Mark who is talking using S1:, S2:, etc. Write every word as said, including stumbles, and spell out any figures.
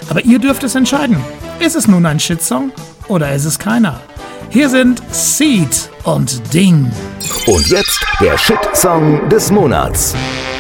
S1: Aber ihr dürft es entscheiden. Ist es nun ein Shitsong oder ist es keiner? Hier sind Seed und Ding.
S2: Und jetzt der Shitsong des Monats.